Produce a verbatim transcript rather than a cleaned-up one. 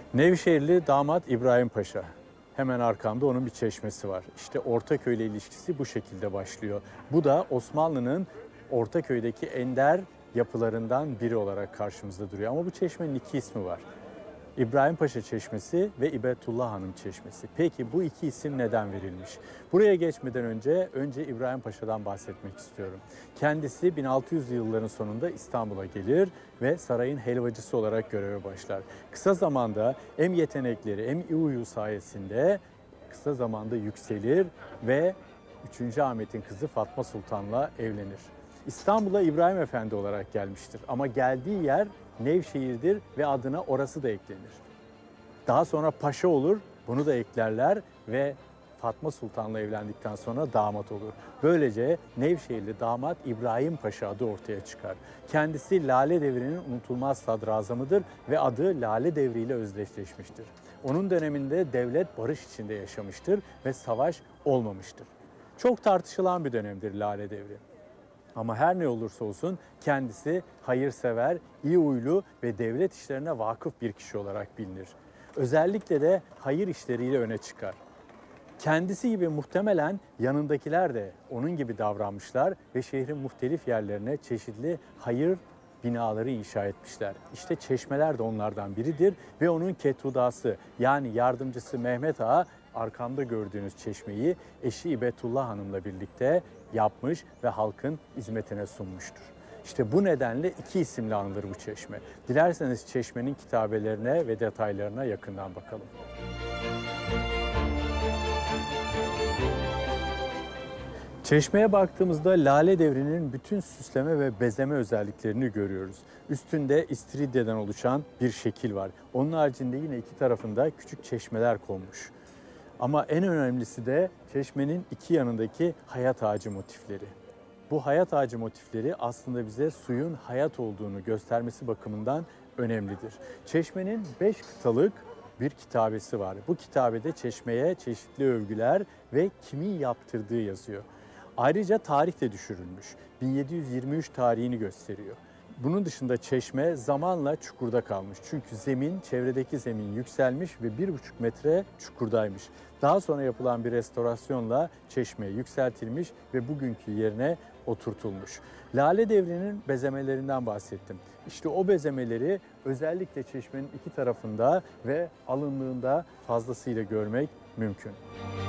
Nevşehirli damat İbrahim Paşa. Hemen arkamda onun bir çeşmesi var. İşte Ortaköy ile ilişkisi bu şekilde başlıyor. Bu da Osmanlı'nın Ortaköy'deki ender yapılarından biri olarak karşımızda duruyor. Ama bu çeşmenin iki ismi var. İbrahim Paşa Çeşmesi ve İbetullah Hanım Çeşmesi. Peki bu iki isim neden verilmiş? Buraya geçmeden önce önce İbrahim Paşa'dan bahsetmek istiyorum. Kendisi bin altı yüzlü yılların sonunda İstanbul'a gelir ve sarayın helvacısı olarak göreve başlar. Kısa zamanda hem yetenekleri hem iyi huyu sayesinde kısa zamanda yükselir ve üçüncü Ahmet'in kızı Fatma Sultan'la evlenir. İstanbul'a İbrahim Efendi olarak gelmiştir ama geldiği yer Nevşehir'dir ve adına orası da eklenir. Daha sonra paşa olur, bunu da eklerler ve Fatma Sultan'la evlendikten sonra damat olur. Böylece Nevşehirli damat İbrahim Paşa adı ortaya çıkar. Kendisi Lale Devri'nin unutulmaz sadrazamıdır ve adı Lale Devri ile özdeşleşmiştir. Onun döneminde devlet barış içinde yaşamıştır ve savaş olmamıştır. Çok tartışılan bir dönemdir Lale Devri. Ama her ne olursa olsun kendisi hayırsever, iyi huylu ve devlet işlerine vakıf bir kişi olarak bilinir. Özellikle de hayır işleriyle öne çıkar. Kendisi gibi muhtemelen yanındakiler de onun gibi davranmışlar ve şehrin muhtelif yerlerine çeşitli hayır binaları inşa etmişler. İşte çeşmeler de onlardan biridir ve onun ketudası yani yardımcısı Mehmet Ağa arkamda gördüğünüz çeşmeyi eşi İbetullah Hanım'la birlikte yapmış ve halkın hizmetine sunmuştur. İşte bu nedenle iki isimle anılır bu çeşme. Dilerseniz çeşmenin kitabelerine ve detaylarına yakından bakalım. Çeşmeye baktığımızda Lale Devri'nin bütün süsleme ve bezeme özelliklerini görüyoruz. Üstünde istiridyeden oluşan bir şekil var. Onun haricinde yine iki tarafında küçük çeşmeler konmuş. Ama en önemlisi de çeşmenin iki yanındaki hayat ağacı motifleri. Bu hayat ağacı motifleri aslında bize suyun hayat olduğunu göstermesi bakımından önemlidir. Çeşmenin beş kıtalık bir kitabesi var. Bu kitabede çeşmeye çeşitli övgüler ve kimin yaptırdığı yazıyor. Ayrıca tarih de düşürülmüş. bin yedi yüz yirmi üç tarihini gösteriyor. Bunun dışında çeşme zamanla çukurda kalmış. Çünkü zemin, çevredeki zemin yükselmiş ve bir buçuk metre çukurdaymış. Daha sonra yapılan bir restorasyonla çeşme yükseltilmiş ve bugünkü yerine oturtulmuş. Lale Devri'nin bezemelerinden bahsettim. İşte o bezemeleri özellikle çeşmenin iki tarafında ve alınlığında fazlasıyla görmek mümkün.